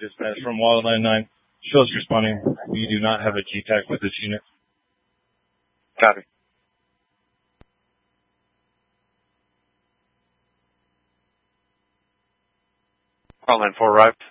Dispatch from Wildland 9. Shows responding. We do not have a G-TAC with this unit. Copy. Wildland 4 arrived.